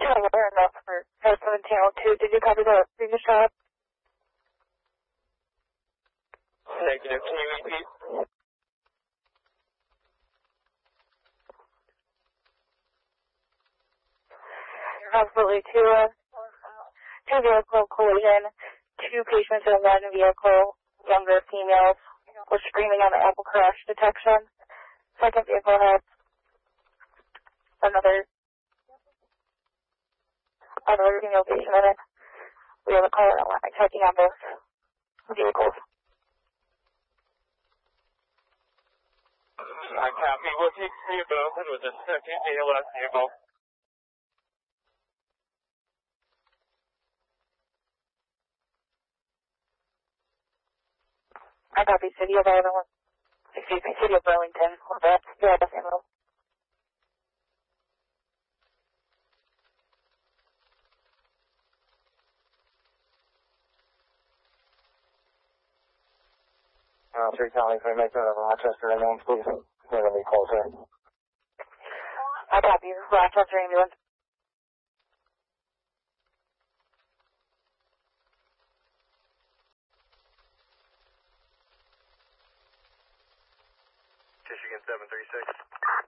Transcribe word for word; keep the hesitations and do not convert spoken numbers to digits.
aware enough for seventeen oh two. Did you copy the previous shot? Negative. Can you repeat? Absolutely. Two, uh, two vehicle collision, two patients in one vehicle, younger females, were screaming on the Apple crash detection. Second vehicle had another, another female patient in it. We have a caller line checking on both vehicles. I copy. We'll take three of both and with the second A L S vehicle. I copy City of Ireland. Excuse me, City of Burlington. Hold that. Yeah, that's the room. Uh, three counties, we make that of Rochester ambulance, please. We're going to be closer. I copy. Rochester ambulance. Michigan seven three six.